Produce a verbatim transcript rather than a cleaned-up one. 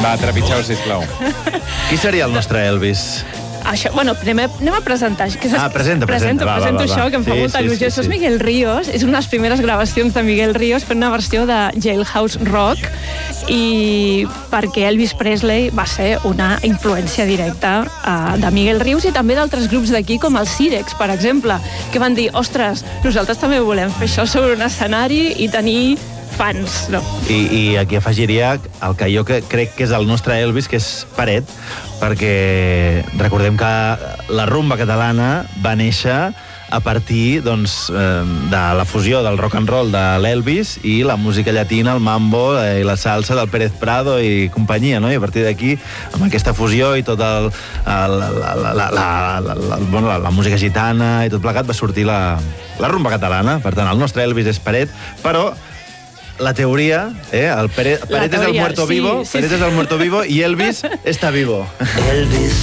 Va, trepitgeu, sisplau. Qui seria el nostre Elvis? Això, bueno, anem a, anem a presentar. Que ah, presenta, presenta. Presento, va, presento va, va, això, va. que em fa sí, molta sí, il·lusió. Sí, Això sí. és Miguel Ríos, és una de les primeres gravacions de Miguel Ríos fent una versió de Jailhouse Rock, i perquè Elvis Presley va ser una influència directa uh, de Miguel Ríos i també d'altres grups d'aquí, com el Sirex, per exemple, que van dir, ostres, nosaltres també volem fer això sobre un escenari i tenir fans, no? I, I aquí afegiria el que jo que crec que és el nostre Elvis, que és Peret, perquè recordem que la rumba catalana va néixer a partir doncs, de la fusió del rock and roll de l'Elvis i la música llatina, el mambo i la salsa del Pérez Prado i companyia, no? I a partir d'aquí, amb aquesta fusió i tot el, el, la, la, la, la, la, bueno, la, la música gitana i tot plegat, va sortir la, la rumba catalana. Per tant, el nostre Elvis és Peret, però la teoria, eh? El Peret, Peret és el muerto sí, vivo, sí, Peret sí. és el muerto vivo i Elvis està vivo. Elvis